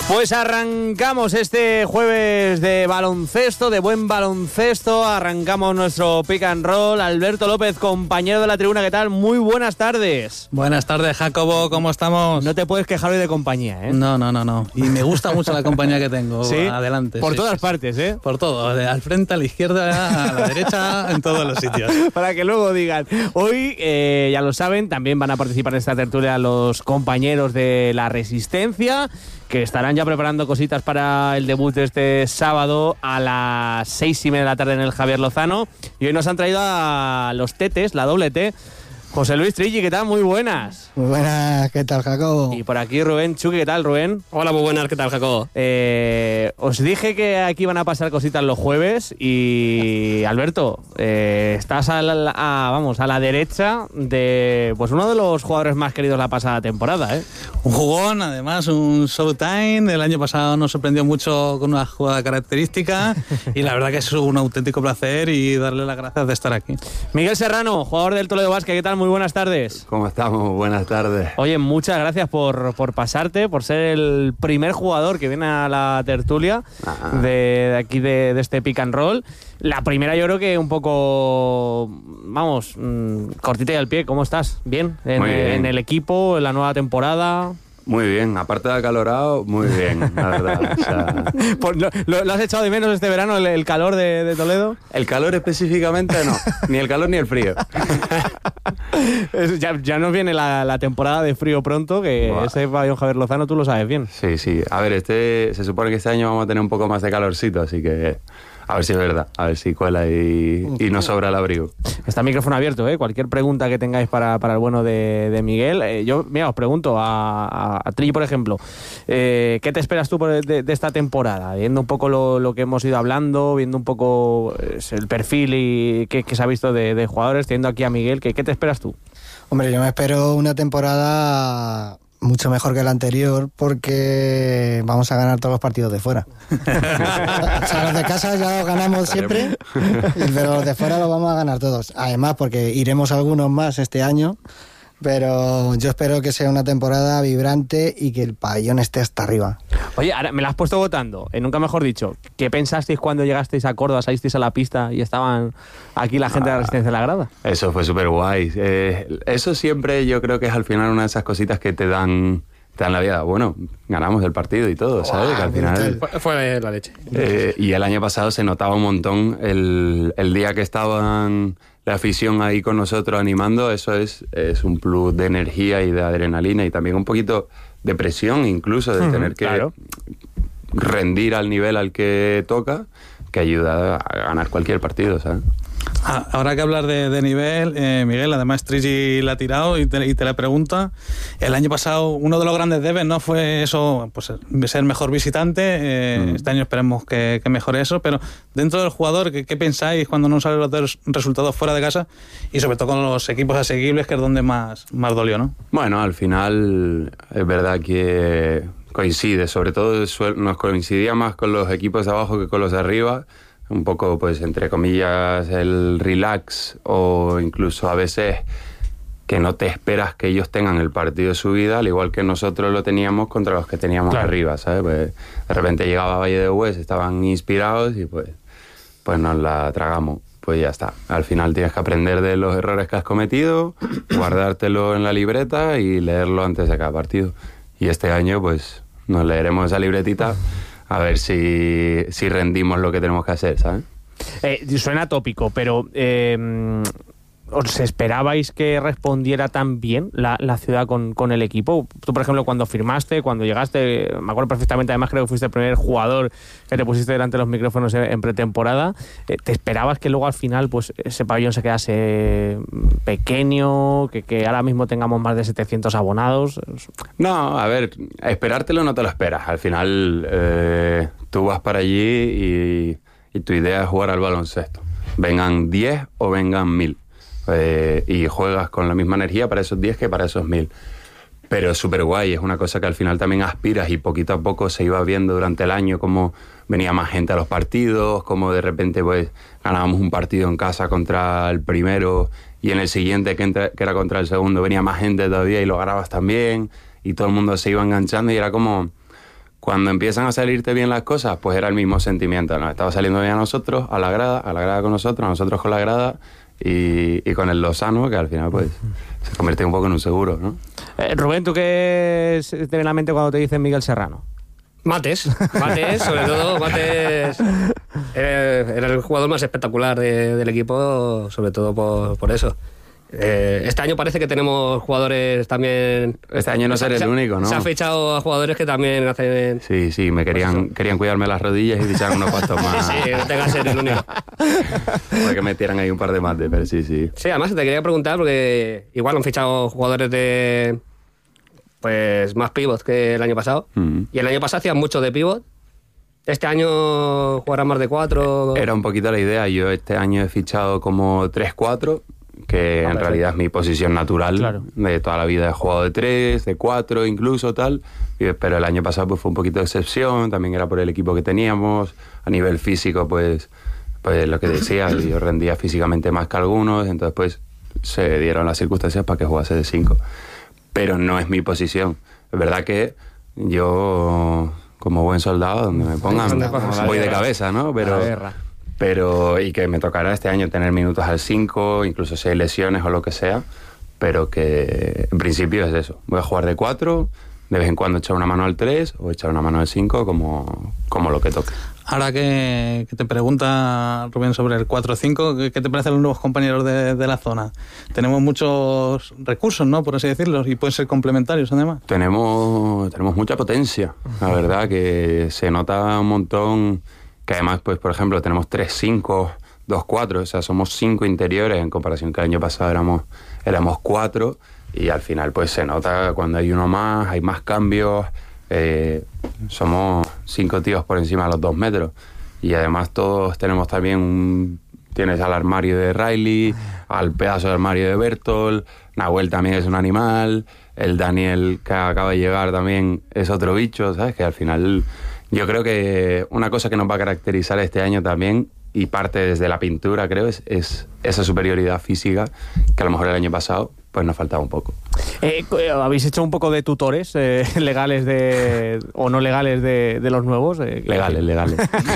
Pues arrancamos este jueves de baloncesto, de buen baloncesto. Arrancamos nuestro pick and roll. Alberto López, compañero de la tribuna, ¿qué tal? Muy buenas tardes. Buenas tardes, Jacobo, ¿cómo estamos? No te puedes quejar hoy de compañía, ¿eh? No. Y me gusta mucho la compañía que tengo. ¿Sí? Adelante. Por todas partes, ¿eh? Por todo, al frente, a la izquierda, a la derecha, en todos los sitios. Para que luego digan. Hoy, ya lo saben, también van a participar en esta tertulia los compañeros de La Resistencia, que estarán ya preparando cositas para el debut de este sábado a las 6:30 de la tarde en el Javier Lozano. Y hoy nos han traído a los tetes, la doble T. José Luis Trilli, ¿qué tal? Muy buenas. Muy buenas, ¿qué tal, Jacobo? Y por aquí Rubén Chuqui, ¿qué tal, Rubén? Hola, muy buenas, ¿qué tal, Jacobo? Os dije que aquí van a pasar cositas los jueves y, Alberto, estás a la derecha de pues uno de los jugadores más queridos la pasada temporada, ¿eh? Un jugón, además, un showtime. El año pasado nos sorprendió mucho con una jugada característica y la verdad que es un auténtico placer y darle las gracias de estar aquí. Miguel Serrano, jugador del Toledo Basket, ¿qué tal? Muy buenas tardes. ¿Cómo estamos? Buenas tardes. Oye, muchas gracias por pasarte, por ser el primer jugador que viene a la tertulia de aquí de este pick and roll. La primera yo creo que un poco, vamos, cortita y al pie. ¿Cómo estás? ¿Bien? Muy bien. En el equipo, en la nueva temporada. Muy bien, aparte de acalorado, muy bien, la verdad. O sea, Pues, ¿lo has echado de menos este verano, el calor de Toledo? el calor específicamente no, ni el calor ni el frío. Ya nos viene la temporada de frío pronto, que Buah. ese pabellón Javier Lozano tú lo sabes bien. Sí. A ver, se supone que este año vamos a tener un poco más de calorcito, así que a ver si es verdad, a ver si cuela y no sobra el abrigo. Está el micrófono abierto, ¿eh? Cualquier pregunta que tengáis para el bueno de Miguel. Yo, mira, os pregunto a Trilli, por ejemplo, ¿qué te esperas tú de esta temporada? Viendo un poco lo que hemos ido hablando, viendo un poco el perfil y que se ha visto de jugadores, teniendo aquí a Miguel, ¿qué te esperas tú? Hombre, yo me espero una temporada mucho mejor que la anterior porque vamos a ganar todos los partidos de fuera. O sea, los de casa ya los ganamos siempre, pero los de fuera los vamos a ganar todos. Además, porque iremos algunos más este año, pero yo espero que sea una temporada vibrante y que el pabellón esté hasta arriba. Oye, ahora me la has puesto votando, nunca mejor dicho. ¿Qué pensasteis cuando llegasteis a Córdoba, salisteis a la pista y estaban aquí la gente de la Resistencia en la grada? Eso fue súper guay. Eso siempre yo creo que es al final una de esas cositas que te dan la vida. Bueno, ganamos el partido y todo, ¿sabes? Que al final Fue la leche. y el año pasado se notaba un montón el día que estaban la afición ahí con nosotros animando. Eso es un plus de energía y de adrenalina y también un poquito de presión incluso de tener que rendir al nivel al que toca, que ayuda a ganar cualquier partido, ¿sabes? Ahora que hablar de nivel, Miguel, además Trilli la ha tirado y te la pregunta. El año pasado uno de los grandes debes no fue eso, pues ser mejor visitante. Este año esperemos que mejore eso, pero dentro del jugador, ¿qué pensáis cuando no salen los resultados fuera de casa? Y sobre todo con los equipos asequibles, que es donde más dolió, ¿no? Bueno, al final es verdad que coincide, sobre todo nos coincidía más con los equipos de abajo que con los de arriba. Un poco, pues, entre comillas, el relax o incluso a veces que no te esperas que ellos tengan el partido de su vida, al igual que nosotros lo teníamos contra los que teníamos arriba, ¿sabes? Pues, de repente llegaba Valle de Hues, estaban inspirados y pues nos la tragamos. Pues ya está. Al final tienes que aprender de los errores que has cometido, guardártelo en la libreta y leerlo antes de cada partido. Y este año, pues, nos leeremos esa libretita a ver si rendimos lo que tenemos que hacer, ¿sabes? Suena tópico, pero ¿os esperabais que respondiera tan bien la ciudad con el equipo? Tú, por ejemplo, cuando firmaste, cuando llegaste, me acuerdo perfectamente, además creo que fuiste el primer jugador que te pusiste delante de los micrófonos en pretemporada. ¿Te esperabas que luego al final pues ese pabellón se quedase pequeño, que ahora mismo tengamos más de 700 abonados? No, a ver, esperártelo no te lo esperas. Al final tú vas para allí y tu idea es jugar al baloncesto. Vengan 10 o vengan 1000. Y juegas con la misma energía para esos 10 que para esos 1000. Pero es súper guay, es una cosa que al final también aspiras y poquito a poco se iba viendo durante el año cómo venía más gente a los partidos, cómo de repente pues ganábamos un partido en casa contra el primero y en el siguiente que era contra el segundo venía más gente todavía y lo ganabas también y todo el mundo se iba enganchando y era como Cuando empiezan a salirte bien las cosas, pues era el mismo sentimiento, ¿no? Estaba saliendo bien a nosotros, a la grada con nosotros, a nosotros con la grada y con el Lozano, que al final pues se convierte un poco en un seguro, ¿no? Rubén, ¿tú qué te viene a la mente cuando te dicen Miguel Serrano? Mates, sobre todo, Mates era el jugador más espectacular del equipo, sobre todo por eso. Este año parece que tenemos jugadores también... Este año no seré el único, ¿no? Se ha fichado a jugadores que también hacen... Sí, me querían cuidarme las rodillas y fichar unos cuantos más. Sí, no tengas que ser el único. Para que metieran ahí un par de mates, pero sí. Sí, además te quería preguntar, porque igual han fichado jugadores de... pues más pivots que el año pasado. Y el año pasado hacían mucho de pivot. Este año jugarán más de 4. Era un poquito la idea. Yo este año he fichado como 3-4, que en realidad es mi posición natural. Claro. De toda la vida he jugado de 3, de 4 incluso, tal. Pero el año pasado pues fue un poquito de excepción. También era por el equipo que teníamos. A nivel físico, pues lo que decía, yo rendía físicamente más que algunos. Entonces pues se dieron las circunstancias para que jugase de 5. Pero no es mi posición. Es verdad que yo, como buen soldado, donde me pongan, voy de cabeza, ¿no? Pero y que me tocará este año tener minutos al 5, incluso si hay lesiones o lo que sea, pero que en principio es eso. Voy a jugar de 4, de vez en cuando echar una mano al 3 o echar una mano al 5 como lo que toque. Ahora que te pregunta Rubén sobre el 4-5, ¿qué te parecen los nuevos compañeros de la zona? Tenemos muchos recursos, ¿no? Por así decirlo, y pueden ser complementarios además. Tenemos mucha potencia, la verdad, que se nota un montón, que además, pues por ejemplo, tenemos 3-5, 2-4, o sea, somos 5 interiores en comparación que el año pasado éramos 4, y al final pues se nota cuando hay uno más, hay más cambios. Somos 5 tíos por encima de los 2 metros y además todos tenemos también tienes al armario de Riley, al pedazo de armario de Bertol, Nahuel también es un animal, el Daniel que acaba de llegar también es otro bicho, ¿sabes? Que al final yo creo que una cosa que nos va a caracterizar este año también, y parte desde la pintura creo, es esa superioridad física que a lo mejor el año pasado pues nos faltaba un poco. ¿Habéis hecho un poco de tutores legales o no legales de los nuevos? Legales.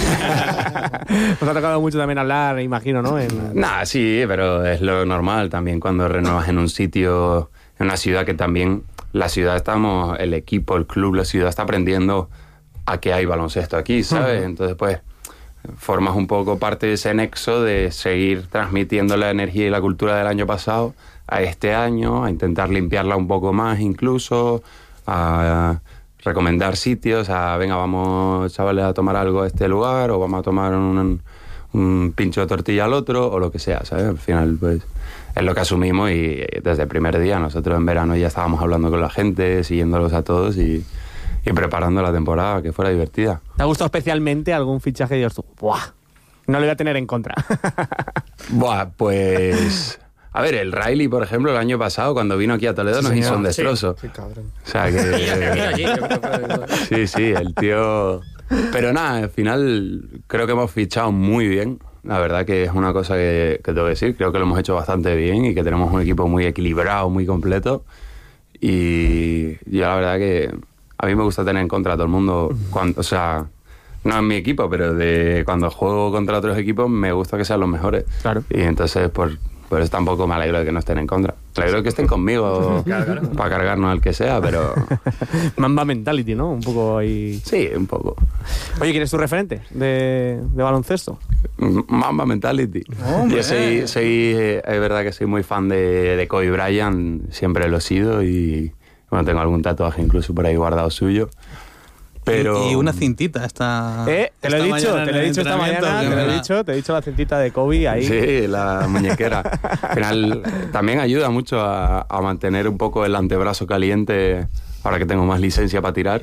Os ha tocado mucho también hablar, imagino, ¿no? Nah, sí, pero es lo normal también cuando renuevas en un sitio, en una ciudad que también, la ciudad el equipo, el club, la ciudad está aprendiendo a que hay baloncesto aquí, ¿sabes? Entonces, pues, formas un poco parte de ese nexo de seguir transmitiendo la energía y la cultura del año pasado a este año, a intentar limpiarla un poco más incluso, a recomendar sitios, venga, vamos, chavales, a tomar algo a este lugar, o vamos a tomar un pincho de tortilla al otro, o lo que sea, ¿sabes? Al final, pues, es lo que asumimos y desde el primer día, nosotros en verano ya estábamos hablando con la gente, siguiéndolos a todos y preparando la temporada, que fuera divertida. ¿Te ha gustado especialmente algún fichaje y dices tú, ¡buah! No le voy a tener en contra. Buah, pues... A ver, el Riley, por ejemplo, el año pasado, cuando vino aquí a Toledo, nos hizo un destrozo. Sí, cabrón. O sea que... Sí, el tío... Pero nada, al final creo que hemos fichado muy bien. La verdad que es una cosa que tengo que decir. Creo que lo hemos hecho bastante bien y que tenemos un equipo muy equilibrado, muy completo. Y yo la verdad que a mí me gusta tener en contra a todo el mundo. O sea, no en mi equipo, pero cuando juego contra otros equipos me gusta que sean los mejores. Claro. Y entonces, por eso tampoco me alegro de que no estén en contra. Me alegro de que estén conmigo para cargarnos al que sea, pero... Mamba mentality, ¿no? Un poco ahí... Sí, un poco. Oye, ¿quién es tu referente de baloncesto? Mamba mentality. ¡Hombre! Yo es verdad que soy muy fan de Kobe Bryant, siempre lo he sido y bueno, tengo algún tatuaje incluso por ahí guardado suyo. Pero... Y una cintita te lo he dicho esta mañana, te he dicho la cintita de Kobe ahí. Sí, la muñequera. Al final también ayuda mucho a mantener un poco el antebrazo caliente ahora que tengo más licencia para tirar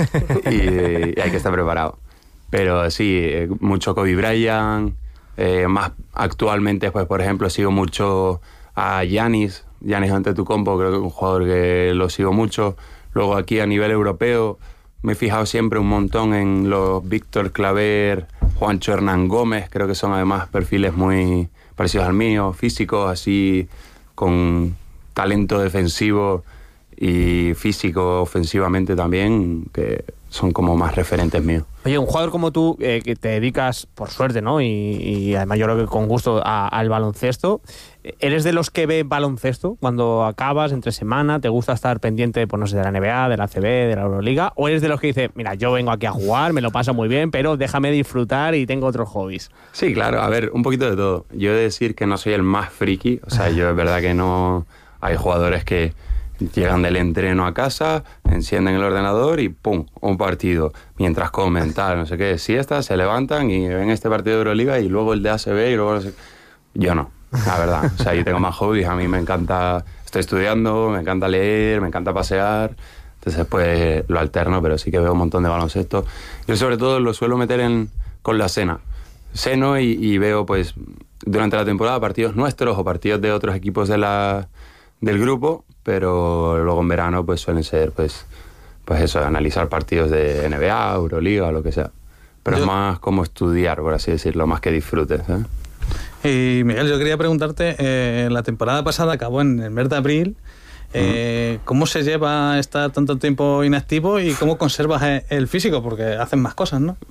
y hay que estar preparado. Pero sí, mucho Kobe Bryant, más actualmente, pues por ejemplo, sigo mucho a Giannis Antetokounmpo, creo que es un jugador que lo sigo mucho. Luego aquí a nivel europeo me he fijado siempre un montón en los Víctor Claver, Juancho Hernán Gómez, creo que son además perfiles muy parecidos al mío, físicos, así con talento defensivo y físico ofensivamente también, que son como más referentes míos. Oye, un jugador como tú, que te dedicas, por suerte, ¿no? Y además yo creo que con gusto al baloncesto, ¿eres de los que ve baloncesto cuando acabas entre semana? ¿Te gusta estar pendiente, pues no sé, de la NBA, de la ACB, de la Euroliga? ¿O eres de los que dice, mira, yo vengo aquí a jugar, me lo paso muy bien, pero déjame disfrutar y tengo otros hobbies? Sí, claro, a ver, un poquito de todo. Yo he de decir que no soy el más friki, o sea, yo es verdad que no... Hay jugadores que llegan del entreno a casa, encienden el ordenador y ¡pum! Un partido. Mientras comen, tal, no sé qué, siesta, se levantan y ven este partido de Euroliga y luego el de ACB y luego no sé... Yo no, la verdad. O sea, yo tengo más hobbies, a mí me encanta... Estoy estudiando, me encanta leer, me encanta pasear... Entonces, pues lo alterno, pero sí que veo un montón de baloncesto. Yo sobre todo lo suelo meter con la cena. Ceno y veo, pues, durante la temporada partidos nuestros o partidos de otros equipos del grupo, pero luego en verano pues suelen ser pues eso, analizar partidos de NBA, Euroliga o lo que sea. Pero es más como estudiar, por así decirlo, más que disfrutes, ¿eh? Y Miguel, yo quería preguntarte, la temporada pasada acabó en el mes de abril. ¿Cómo se lleva estar tanto tiempo inactivo y cómo conservas el físico? Porque hacen más cosas, ¿no?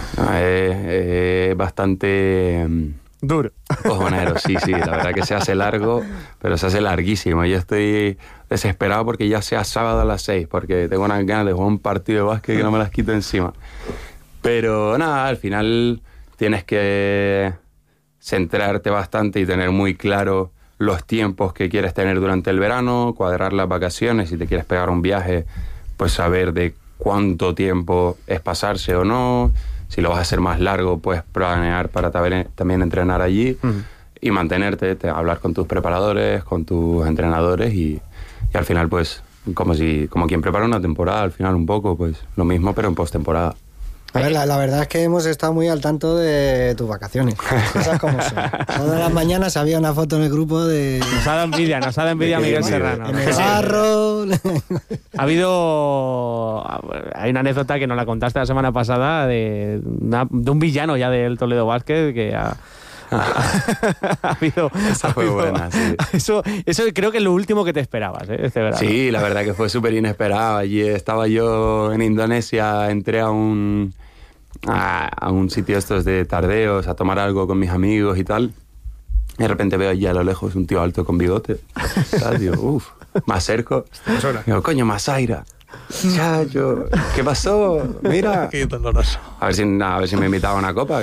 Bastante... Duro. Cojonero, sí, la verdad que se hace largo, pero se hace larguísimo. Yo estoy desesperado porque ya sea sábado a las 6, porque tengo unas ganas de jugar un partido de básquet que no me las quito encima. Pero nada, al final tienes que centrarte bastante y tener muy claro los tiempos que quieres tener durante el verano, cuadrar las vacaciones, si te quieres pegar un viaje, pues saber de cuánto tiempo es pasarse o no. Si lo vas a hacer más largo, puedes planear para también entrenar allí y mantenerte, hablar con tus preparadores, con tus entrenadores y al final, pues, como quien prepara una temporada, al final un poco, pues, lo mismo, pero en postemporada. A ver, la verdad es que hemos estado muy al tanto de tus vacaciones. Cosas como son. Todas las mañanas había una foto en el grupo de... Nos ha dado envidia Miguel Serrano. En el barro... Hay una anécdota que nos la contaste la semana pasada de un villano ya del Toledo Basket que ha habido... Esa fue buena, sí. Eso creo que es lo último que te esperabas, este verano. Sí, la verdad que fue súper inesperado. Allí estaba yo en Indonesia, entré a un sitio estos de tardeos a tomar algo con mis amigos y tal. Y de repente veo allí a lo lejos un tío alto con bigote. ¿Sabes? Digo, me acerco. Digo, coño, Masaira. Chacho, ¿qué pasó? Mira. Qué doloroso. A ver si me invitaba a una copa.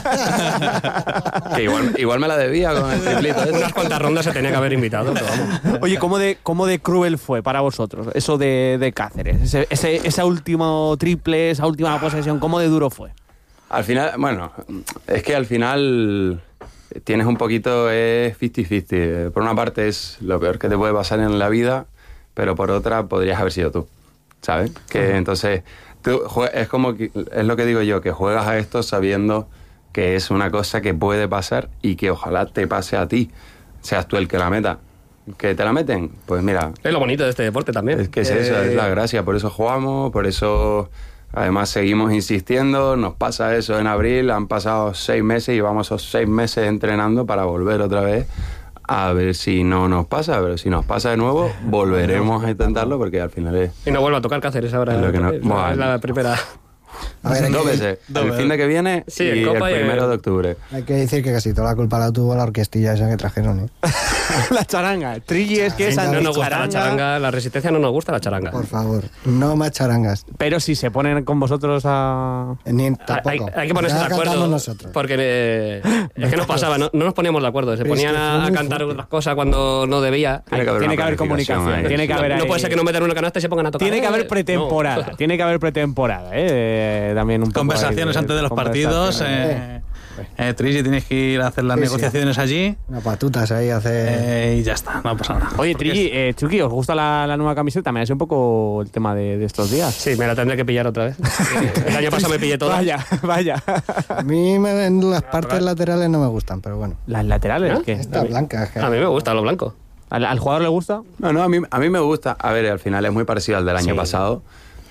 Que igual me la debía con el triplito. Unas cuantas rondas se tenía que haber invitado, pero vamos. Oye, ¿cómo de cruel fue para vosotros eso de Cáceres? Ese último triple, esa última posesión, ¿cómo de duro fue? Al final, bueno, es que al final tienes un poquito, es 50-50. Por una parte es lo peor que te puede pasar en la vida, pero por otra podrías haber sido tú, ¿sabes? Que entonces es como que, es lo que digo yo, que juegas a esto sabiendo que es una cosa que puede pasar y que ojalá te pase a ti, seas tú el que la meta. ¿Que te la meten? Pues mira... Es lo bonito de este deporte también. Es que es eso, es la gracia, por eso jugamos, por eso además seguimos insistiendo, nos pasa eso en abril, han pasado 6 meses y vamos esos 6 meses entrenando para volver otra vez a ver si no nos pasa, pero si nos pasa de nuevo, volveremos a intentarlo porque al final es... Y no vuelva a tocar Cáceres ahora. Es lo que no- Es la primera... A ver, Dos veces, el fin de que viene Sí, y en el Copa y 1 de octubre. Hay que decir que casi toda la culpa la tuvo la orquestilla esa que trajeron, ¿eh? La charanga. Trilli es que esa No no nos es gusta la charanga, la resistencia no nos gusta la charanga. Por favor, no más charangas. Pero si se ponen con vosotros a... Ni tampoco. Hay que ponerse Ya de acuerdo. cantamos nosotros. Porque es que nos pasaba, no nos poníamos de acuerdo. Se Pero es ponían que fue a muy cantar fuerte. otras cosas cuando no debía. Tiene que haber Tiene una que haber planificación comunicación, ahí. tiene que haber No ahí- puede ser que no metan una canasta y se pongan a tocar. Tiene que haber No. pretemporada, tiene que haber pretemporada, también un poco Conversaciones ahí antes de los partidos. conversaciones. Trigi, tienes que ir a hacer las Sí, sí. negociaciones allí Una patutas ahí hace... y ya está, no pasa nada. Oye, Trilli, Chucky, ¿os gusta la nueva camiseta? Me ha sido un poco el tema de estos días. Sí, me la tendré que pillar otra vez. El año pasado me pillé toda. Vaya. A mí en las partes laterales no me gustan, pero bueno. Las laterales, ¿Eh? ¿qué? Esta blanca. A mí me gusta lo blanco. ¿Al jugador le gusta? No, a mí me gusta. A ver, al final es muy parecido al del año Sí. pasado,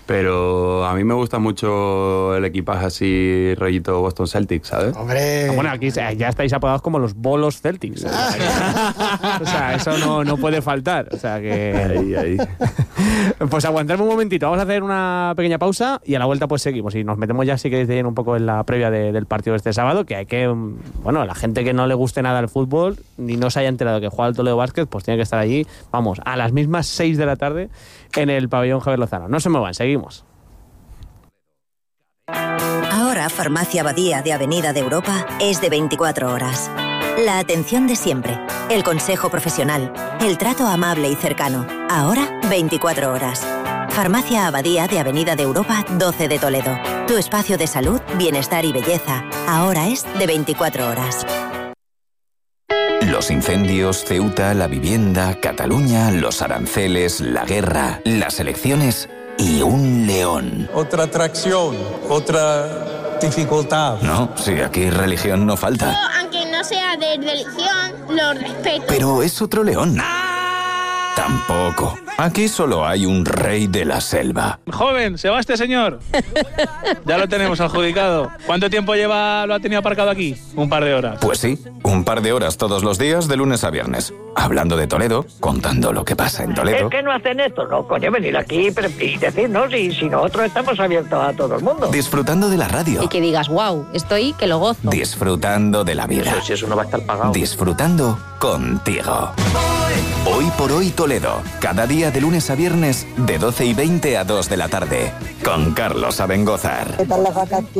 Pero a mí me gusta mucho el equipaje así, rollito Boston Celtics, ¿sabes? Hombre. Bueno, aquí ya estáis apodados como los bolos Celtics. O sea, eso no puede faltar. O sea que... Ahí. Pues aguantadme un momentito. Vamos a hacer una pequeña pausa y a la vuelta pues seguimos. Y nos metemos ya, si queréis, de lleno un poco en la previa del partido de este sábado, que hay que... Bueno, la gente que no le guste nada el fútbol ni no se haya enterado que juega el Toledo Basket, pues tiene que estar allí, vamos, a las mismas 6 de la tarde en el pabellón Javier Lozano. No se muevan, seguimos. Ahora Farmacia Abadía de Avenida de Europa es de 24 horas. La atención de siempre, el consejo profesional, el trato amable y cercano. Ahora 24 horas. Farmacia Abadía de Avenida de Europa 12 de Toledo. Tu espacio de salud, bienestar y belleza. Ahora es de 24 horas. Los incendios, Ceuta, la vivienda, Cataluña, los aranceles, la guerra, las elecciones y un león. Otra atracción, otra dificultad. No, sí, aquí religión no falta. Aunque no sea de religión, lo respeto. Pero es otro león. Tampoco. Aquí solo hay un rey de la selva. Joven, ¿se va este señor? Ya lo tenemos adjudicado. ¿Cuánto tiempo lo ha tenido aparcado aquí? Un par de horas. Pues sí, un par de horas todos los días de lunes a viernes. Hablando de Toledo, contando lo que pasa en Toledo. Es que no hacen esto, no, coño, venir aquí y decirnos, y si nosotros estamos abiertos a todo el mundo. Disfrutando de la radio. Y que digas, wow, estoy que lo gozo. Disfrutando de la vida. Si eso no va a estar pagado. Disfrutando contigo. Hoy por hoy Toledo. Cada día de lunes a viernes de 12:20 a 2 de la tarde. Con Carlos Abengózar. ¿Qué tal las vacaciones?